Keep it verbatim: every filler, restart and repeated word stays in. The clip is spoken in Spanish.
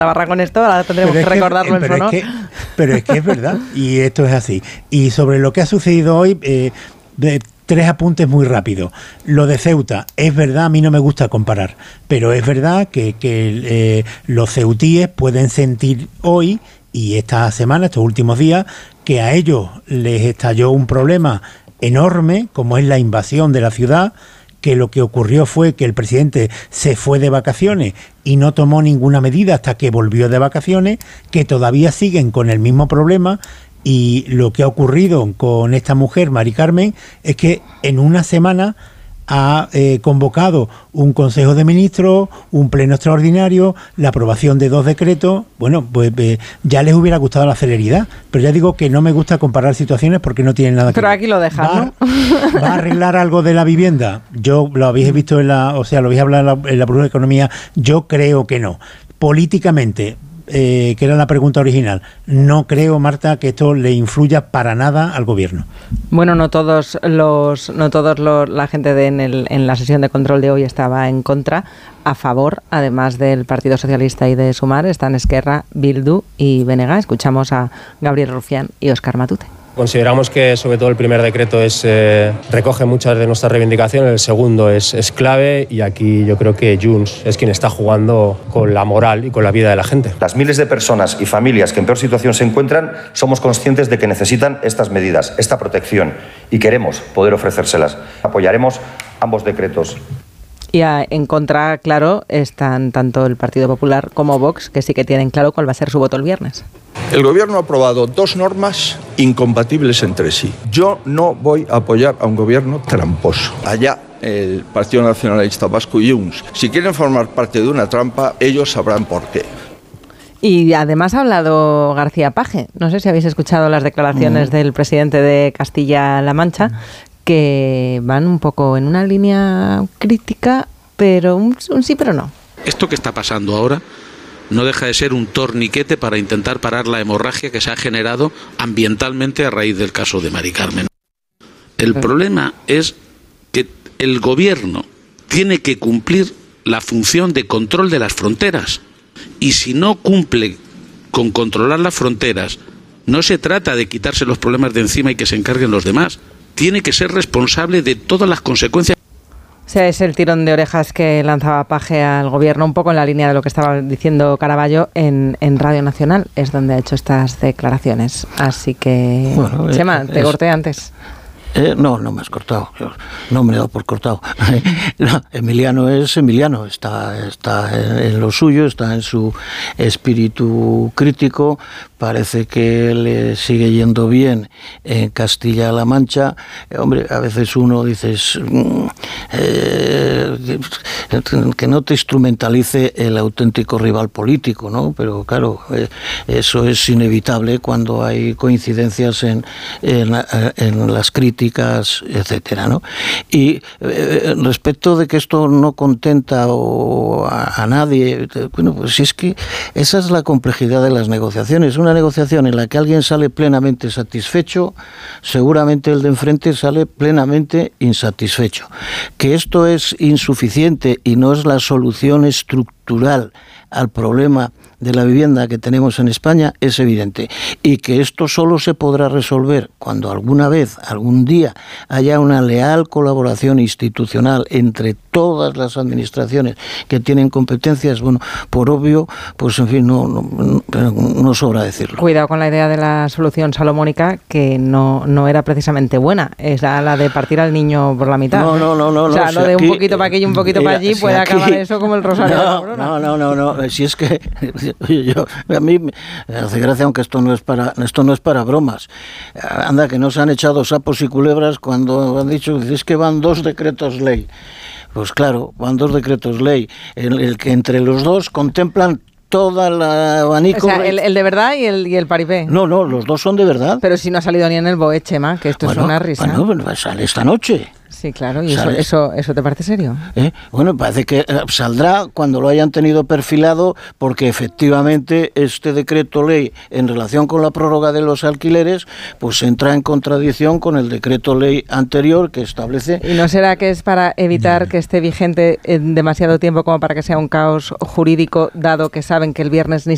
Navarra con esto, ahora tendremos que recordarlo en pero, es que, pero es que es verdad, y esto es así. Y sobre lo que ha sucedido hoy, eh, de, tres apuntes muy rápidos. Lo de Ceuta, es verdad, a mí no me gusta comparar, pero es verdad que, que eh, los ceutíes pueden sentir hoy y esta semana, estos últimos días, que a ellos les estalló un problema enorme, como es la invasión de la ciudad, que lo que ocurrió fue que el presidente se fue de vacaciones y no tomó ninguna medida hasta que volvió de vacaciones, que todavía siguen con el mismo problema, y lo que ha ocurrido con esta mujer, Mari Carmen, es que en una semana ha eh, convocado un Consejo de Ministros, un pleno extraordinario, la aprobación de dos decretos. Bueno, pues eh, ya les hubiera gustado la celeridad, pero ya digo que no me gusta comparar situaciones porque no tienen nada que ver. Pero aquí lo dejas, ¿Va, ¿no? ¿Va a arreglar algo de la vivienda? Yo lo habéis visto en la, o sea, lo habéis hablado en la, en la Brújula de Economía, yo creo que no. Políticamente, Eh, que era la pregunta original, no creo, Marta, que esto le influya para nada al gobierno. Bueno, no todos los, no todos los, la gente de, en, el, en la sesión de control de hoy estaba en contra. A favor, además del Partido Socialista y de Sumar, están Esquerra, Bildu y B N G. Escuchamos a Gabriel Rufián y Óscar Matute. Consideramos que sobre todo el primer decreto es eh, recoge muchas de nuestras reivindicaciones, el segundo es, es clave, y aquí yo creo que Junts es quien está jugando con la moral y con la vida de la gente. Las miles de personas y familias que en peor situación se encuentran, somos conscientes de que necesitan estas medidas, esta protección, y queremos poder ofrecérselas. Apoyaremos ambos decretos. Y a, en contra, claro, están tanto el Partido Popular como Vox, que sí que tienen claro cuál va a ser su voto el viernes. El Gobierno ha aprobado dos normas incompatibles entre sí. Yo no voy a apoyar a un Gobierno tramposo. Allá el Partido Nacionalista Vasco y Junts, si quieren formar parte de una trampa, ellos sabrán por qué. Y además ha hablado García Page. No sé si habéis escuchado las declaraciones mm. del presidente de Castilla-La Mancha, que van un poco en una línea crítica, pero un, un sí pero no. Esto que está pasando ahora no deja de ser un torniquete para intentar parar la hemorragia que se ha generado ambientalmente a raíz del caso de Mari Carmen. El pero... problema es que el gobierno tiene que cumplir la función de control de las fronteras, y si no cumple con controlar las fronteras, no se trata de quitarse los problemas de encima y que se encarguen los demás. Tiene que ser responsable de todas las consecuencias. O sea, es el tirón de orejas que lanzaba Page al gobierno, un poco en la línea de lo que estaba diciendo Caraballo en, en Radio Nacional, es donde ha hecho estas declaraciones. Así que, bueno, Chema, te es, corté antes. Eh, no, no me has cortado, yo no me he dado por cortado. No, Emiliano es Emiliano, está, está en lo suyo, está en su espíritu crítico, parece que le sigue yendo bien en Castilla-La Mancha. Eh, hombre, a veces uno dices eh, que no te instrumentalice el auténtico rival político, ¿no? Pero claro, eh, eso es inevitable cuando hay coincidencias en, en, en las críticas, etcétera, ¿no? Y eh, respecto de que esto no contenta o a, a nadie, bueno, pues si es que esa es la complejidad de las negociaciones. Una negociación en la que alguien sale plenamente satisfecho, seguramente el de enfrente sale plenamente insatisfecho. Que esto es insuficiente y no es la solución estructural al problema de la vivienda que tenemos en España es evidente, y que esto solo se podrá resolver cuando alguna vez, algún día, haya una leal colaboración institucional entre todas las administraciones que tienen competencias. Bueno, por obvio, pues en fin, no, no, no sobra decirlo. Cuidado con la idea de la solución salomónica, que no, no era precisamente buena, era la de partir al niño por la mitad. No, no, no, no. O sea, no, lo si de aquí, un poquito para aquí y un poquito mira, para allí, si puede aquí, acabar eso como el rosario no, de la corona. No, no, no, no, si es que yo, a mí me hace gracia, aunque esto no es para esto no es para bromas. Anda, que no se han echado sapos y culebras cuando han dicho, es que van dos decretos ley. Pues claro, van dos decretos ley, el, el que entre los dos contemplan toda la abanico. O sea, el, el de verdad y el, y el paripé. No, no, los dos son de verdad. Pero si no ha salido ni en el B O E, Chema, que esto bueno, es una risa. Bueno, pues sale esta noche. Sí, claro, ¿y eso, eso, eso te parece serio? ¿Eh? Bueno, parece que saldrá cuando lo hayan tenido perfilado, porque efectivamente este decreto ley en relación con la prórroga de los alquileres, pues entra en contradicción con el decreto ley anterior que establece... ¿Y no será que es para evitar que esté vigente en demasiado tiempo como para que sea un caos jurídico, dado que saben que el viernes ni